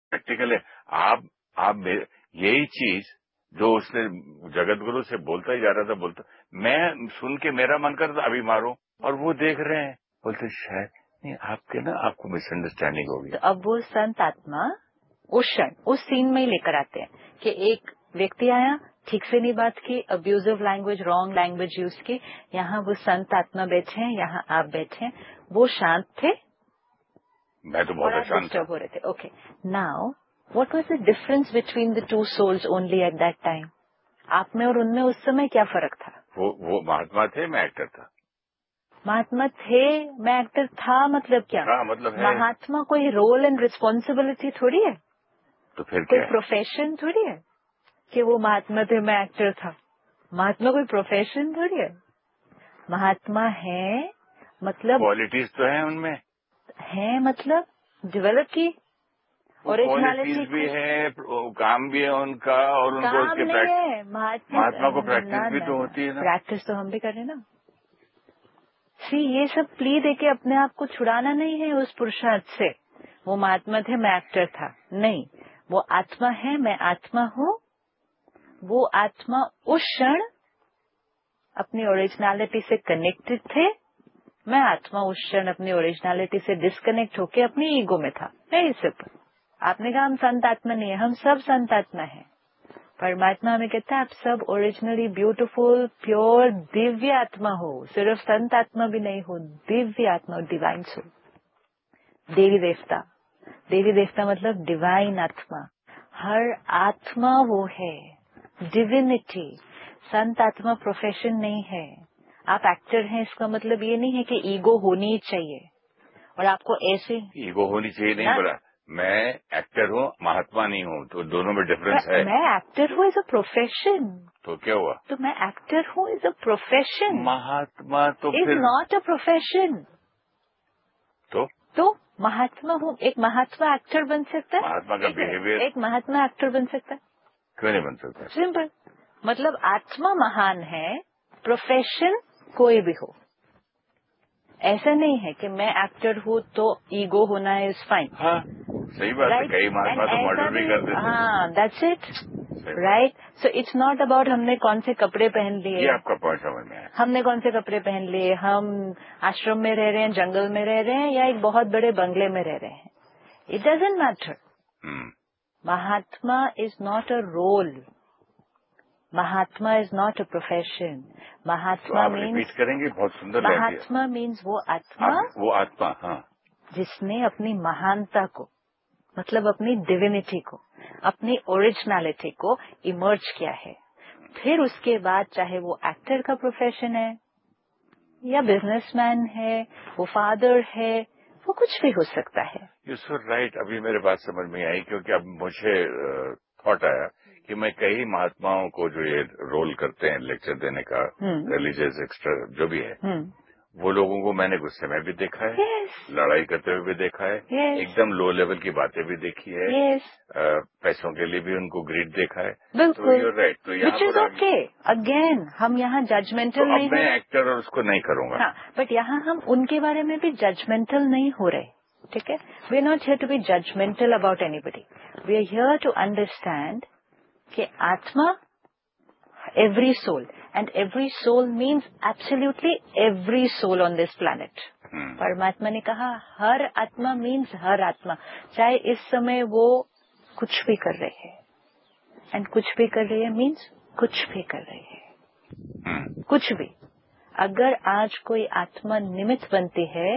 Practical है। आप यही चीज जो उसने जगत गुरु से बोलता ही जा रहा था, बोलता, मैं सुन के मेरा मन करता अभी मारूं, और वो देख रहे हैं, बोलते शायद नहीं, आपको मिसअंडरस्टैंडिंग होगी। तो अब वो संत आत्मा उस क्षण उस सीन में ही लेकर आते हैं कि एक व्यक्ति आया, ठीक से नहीं बात की, abusive language, wrong language use की, यहाँ वो संत आत्मा बैठे हैं, यहाँ आप बैठे हैं, वो शांत थे, मैं तो बहुत अशांत था। डिस्टर्ब हो रहे थे। Okay, now what was the difference between the two souls only at that time? आप में और उनमें उस समय क्या फर्क था? वो महात्मा थे, मैं एक्टर था। महात्मा थे, मैं एक्टर था, मतलब क्या? हाँ, मतलब है। महात्मा कोई रोल एंड रिस्पॉन्सिबिलिटी थोड़ी है, तो फिर कोई क्या? प्रोफेशन थोड़ी है कि वो महात्मा थे, मैं एक्टर था। महात्मा कोई प्रोफेशन थोड़ी है। महात्मा है मतलब क्वालिटीज तो है उनमें, है मतलब डेवलप की ओरिजिनलिटी क्वालिटीज भी है, काम भी है उनका, और उनको काम उसके नहीं है। महात्मा को प्रैक्टिस भी तो होती है ना। प्रैक्टिस तो हम भी कर रहे हैं ना। सी, ये सब प्ली देके अपने आप को छुड़ाना नहीं है उस पुरुषार्थ से। वो महात्मा थे, मैं एक्टर था, नहीं, वो आत्मा है, मैं आत्मा हूँ। वो आत्मा उस क्षण अपनी ओरिजिनलिटी से कनेक्टेड थे, मैं आत्मा उस क्षण अपनी ओरिजिनलिटी से डिस्कनेक्ट होके अपनी ईगो में था। नहीं, सिर्फ आपने कहा हम संत आत्मा नहीं है, हम सब संत आत्मा है। परमात्मा हमें कहता है आप सब ओरिजिनली ब्यूटीफुल, प्योर, दिव्य आत्मा हो। सिर्फ संत आत्मा भी नहीं हो, दिव्य आत्मा, डिवाइन सोल। देवी देवता, देवी देवता मतलब डिवाइन आत्मा। हर आत्मा वो है, डिविनिटी। संत आत्मा प्रोफेशन नहीं है। आप एक्टर हैं, इसका मतलब ये नहीं है कि ईगो होनी ही चाहिए और आपको ऐसे ईगो होनी चाहिए, नहीं बोला। मैं एक्टर हूँ, महात्मा नहीं हूँ, तो दोनों में डिफरेंस है। मैं एक्टर हूँ इज अ प्रोफेशन। तो क्या हुआ? तो मैं एक्टर हूँ इज अ प्रोफेशन। महात्मा तो इज फिर नॉट अ प्रोफेशन। तो महात्मा हूँ, एक महात्मा एक्टर बन सकता है? महात्मा का बिहेवियर, एक महात्मा एक्टर बन सकता है? क्यों नहीं बन सकता? सिंपल, मतलब आत्मा महान है, प्रोफेशन कोई भी हो। ऐसा नहीं है कि मैं एक्टर हूँ तो ईगो होना है इज फाइन। हाँ, सही बात है। कई महात्मा तो मर्डर भी कर देते हैं। हाँ, that's it, right. So it's not about हमने कौन से कपड़े पहन लिए। ये आपका पॉइंट समझ में आया। हमने कौन से कपड़े पहन लिए, हम आश्रम में रह रहे हैं, जंगल में रह रहे हैं, या एक बहुत बड़े बंगले में रह रहे हैं, it doesn't matter. Mahatma is not a role, Mahatma is not a profession. Mahatma means, repeat करेंगे, बहुत सुंदर। महात्मा मीन्स वो आत्मा, हाँ, जिसने अपनी महानता को, मतलब अपनी डिविनिटी को, अपनी ओरिजिनलिटी को इमर्ज किया है। फिर उसके बाद चाहे वो एक्टर का प्रोफेशन है या बिजनेसमैन है, वो फादर है, वो कुछ भी हो सकता है। You so right. अभी मेरे बात समझ में आई, क्योंकि अब मुझे थॉट आया कि मैं कई महात्माओं को जो ये रोल करते हैं लेक्चर देने का, रिलीजियस एक्स्ट्रा जो भी है, वो लोगों को मैंने गुस्से में भी देखा है, लड़ाई करते हुए भी देखा है, एकदम लो लेवल की बातें भी देखी है, पैसों के लिए भी उनको ग्रीड देखा है। बिल्कुल, तो यूर राइट। तो यहाँ पर ओके, अगेन हम यहाँ जजमेंटल तो नहीं अब मैं एक्टर और उसको नहीं करूंगा। हाँ, बट यहाँ हम उनके बारे में भी जजमेंटल नहीं हो रहे, ठीक है? We are not here to be judgemental about anybody. We are here to understand कि आत्मा, every soul, and every soul means absolutely every soul on this planet. परमात्मा ने कहा हर आत्मा means हर आत्मा, चाहे इस समय वो कुछ भी कर रहे हैं, and कुछ भी कर रही है means कुछ भी कर रहे हैं, कुछ भी। अगर आज कोई आत्मा निमित्त बनती है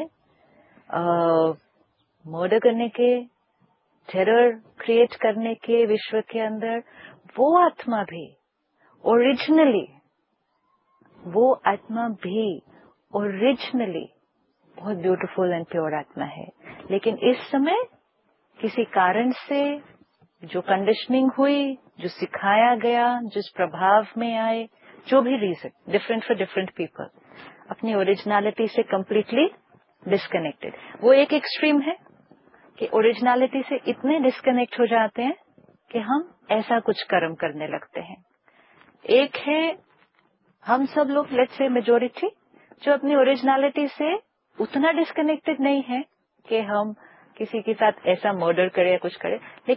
मर्डर करने के, टेरर क्रिएट करने के विश्व के अंदर, वो आत्मा भी ओरिजिनली, वो आत्मा भी ओरिजिनली बहुत ब्यूटीफुल एंड प्योर आत्मा है। लेकिन इस समय किसी कारण से जो कंडीशनिंग हुई, जो सिखाया गया, जिस प्रभाव में आए, जो भी reason, different for different people, अपनी ओरिजिनलिटी से कंप्लीटली डिस्कनेक्टेड। वो एक एक्सट्रीम है कि ओरिजिनलिटी से इतने डिस्कनेक्ट हो जाते हैं कि हम ऐसा कुछ कर्म करने लगते हैं। एक है हम सब लोग, लेट्स से मेजोरिटी, जो अपनी ओरिजिनलिटी से उतना डिस्कनेक्टेड नहीं है कि हम किसी के साथ ऐसा मर्डर करें या कुछ करें, लेकिन